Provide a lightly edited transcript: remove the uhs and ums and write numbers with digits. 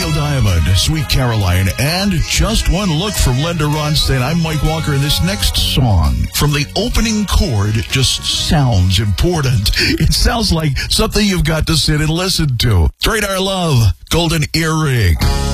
Neil Diamond, Sweet Caroline, and Just One Look from Linda Ronstadt. I'm Mike Walker, and this next song, from the opening chord, just sounds important. It sounds like something you've got to sit and listen to. Radar Love, Golden Earring.